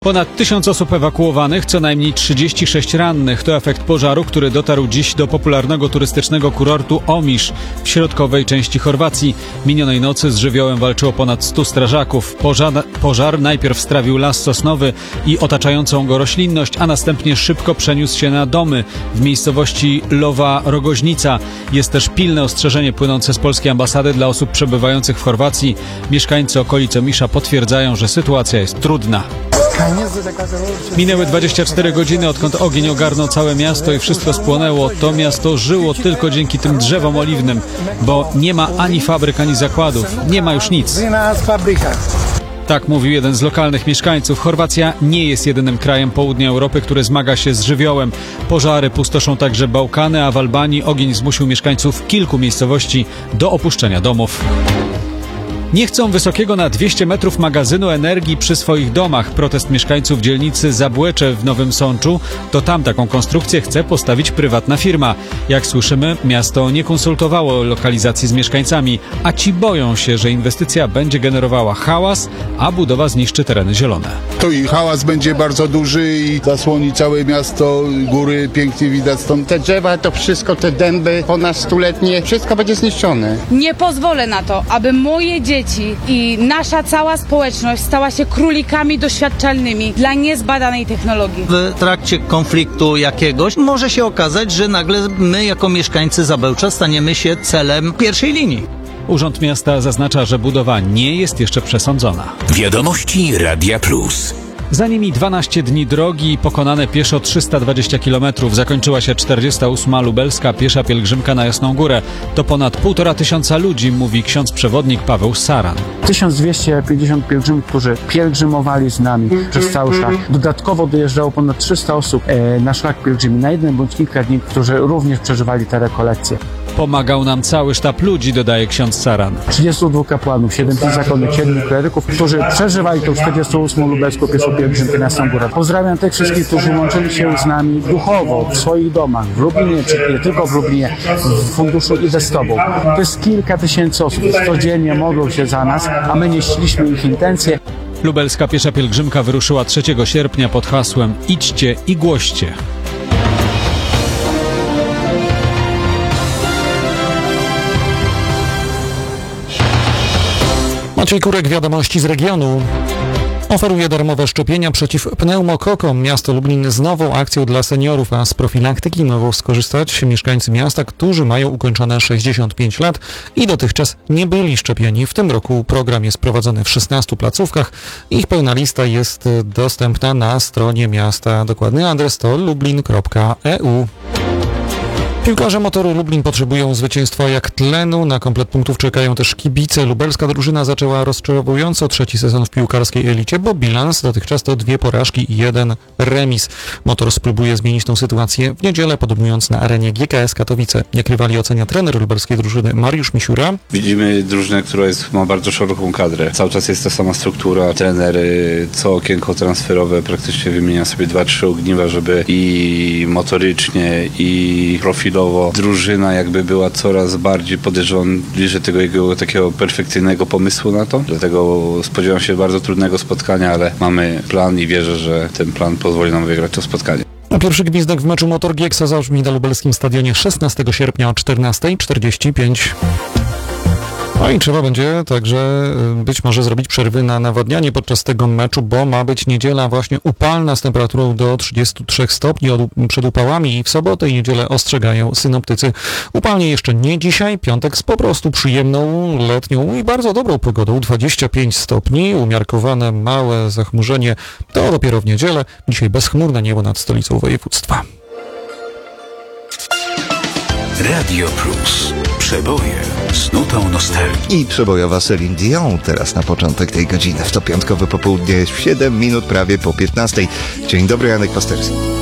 Ponad 1000 osób ewakuowanych, co najmniej 36 rannych. To efekt pożaru, który dotarł dziś do popularnego turystycznego kurortu Omisz w środkowej części Chorwacji. Minionej nocy z żywiołem walczyło ponad 100 strażaków. Pożar najpierw strawił las sosnowy i otaczającą go roślinność, a następnie szybko przeniósł się na domy w miejscowości Lowa Rogoźnica. Jest też pilne ostrzeżenie płynące z polskiej ambasady dla osób przebywających w Chorwacji. Mieszkańcy okolic Omisza potwierdzają, że sytuacja jest trudna. Minęły 24 godziny, odkąd ogień ogarnął całe miasto i wszystko spłonęło. To miasto żyło tylko dzięki tym drzewom oliwnym, bo nie ma ani fabryk, ani zakładów. Nie ma już nic. Tak mówił jeden z lokalnych mieszkańców. Chorwacja nie jest jedynym krajem południa Europy, który zmaga się z żywiołem. Pożary pustoszą także Bałkany, a w Albanii ogień zmusił mieszkańców kilku miejscowości do opuszczenia domów. Nie chcą wysokiego na 200 metrów magazynu energii przy swoich domach. Protest mieszkańców dzielnicy Zabłecze w Nowym Sączu. To tam taką konstrukcję chce postawić prywatna firma. Jak słyszymy, miasto nie konsultowało lokalizacji z mieszkańcami, a ci boją się, że inwestycja będzie generowała hałas, a budowa zniszczy tereny zielone. To i hałas będzie bardzo duży i zasłoni całe miasto, góry pięknie widać stąd. Te drzewa, to wszystko, te dęby ponad stuletnie, wszystko będzie zniszczone. Nie pozwolę na to, aby moje dzieci i nasza cała społeczność stała się królikami doświadczalnymi dla niezbadanej technologii. W trakcie konfliktu jakiegoś może się okazać, że nagle my jako mieszkańcy Zabełcza staniemy się celem pierwszej linii. Urząd Miasta zaznacza, że budowa nie jest jeszcze przesądzona. Wiadomości Radia Plus. Za nimi 12 dni drogi pokonane pieszo 320 km. Zakończyła się 48. lubelska piesza pielgrzymka na Jasną Górę. To ponad 1500 ludzi, mówi ksiądz przewodnik Paweł Saran. 1250 pielgrzymów, którzy pielgrzymowali z nami przez cały szlak. Dodatkowo dojeżdżało ponad 300 osób na szlak pielgrzymi na jeden bądź kilka dni, którzy również przeżywali te rekolekcje. Pomagał nam cały sztab ludzi, dodaje ksiądz Saran. 32 kapłanów, 7 zakonnych, 7 kleryków, którzy przeżywali tą 48. lubelską pieszą pielgrzymkę na Jasną Górę. Pozdrawiam tych wszystkich, którzy łączyli się z nami duchowo w swoich domach, w Lublinie, czy nie tylko w Lublinie, w funduszu Idę z Tobą. To jest kilka tysięcy osób, codziennie modlą się za nas, a my nieśliśmy ich intencje. Lubelska piesza pielgrzymka wyruszyła 3 sierpnia pod hasłem Idźcie i głoście. Maciej Kurek, wiadomości z regionu. Oferuje darmowe szczepienia przeciw pneumokokom. Miasto Lublin z nową akcją dla seniorów, a z profilaktyki mogą skorzystać mieszkańcy miasta, którzy mają ukończone 65 lat i dotychczas nie byli szczepieni. W tym roku program jest prowadzony w 16 placówkach. Ich pełna lista jest dostępna na stronie miasta. Dokładny adres to lublin.eu. Piłkarze Motoru Lublin potrzebują zwycięstwa jak tlenu. Na komplet punktów czekają też kibice. Lubelska drużyna zaczęła rozczarowująco 3. sezon w piłkarskiej elicie, bo bilans dotychczas to 2 porażki i 1 remis. Motor spróbuje zmienić tą sytuację w niedzielę, podobnując na arenie GKS Katowice. Jak rywali ocenia trener lubelskiej drużyny Mariusz Misiura. Widzimy drużynę, która ma bardzo szeroką kadrę. Cały czas jest ta sama struktura. Trener co okienko transferowe praktycznie wymienia sobie 2-3 ogniwa, żeby i motorycznie, i profilowo drużyna jakby była coraz bardziej, podejrzewam, bliżej tego jego takiego perfekcyjnego pomysłu na to. Dlatego spodziewam się bardzo trudnego spotkania, ale mamy plan i wierzę, że ten plan pozwoli nam wygrać to spotkanie. A pierwszy gwizdek w meczu Motor Gieksa zabrzmi na lubelskim stadionie 16 sierpnia o 14:45. No i trzeba będzie także być może zrobić przerwy na nawodnianie podczas tego meczu, bo ma być niedziela właśnie upalna z temperaturą do 33 stopni przed upałami i w sobotę i niedzielę ostrzegają synoptycy. Upalnie jeszcze nie dzisiaj, piątek z po prostu przyjemną, letnią i bardzo dobrą pogodą, 25 stopni, umiarkowane małe zachmurzenie, to dopiero w niedzielę, dzisiaj bezchmurne niebo nad stolicą województwa. Radio Plus. Przeboje z nutą nostalgii. I przebojowa Celine Dion teraz na początek tej godziny. W to piątkowe popołudnie 7 minut prawie po 15. Dzień dobry, Janek Pasterski.